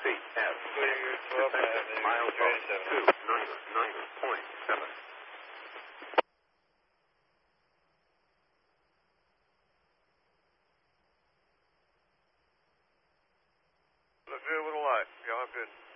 CF. 12 Avenue, Milestone 37. 299.7. Look good with a light. Y'all good.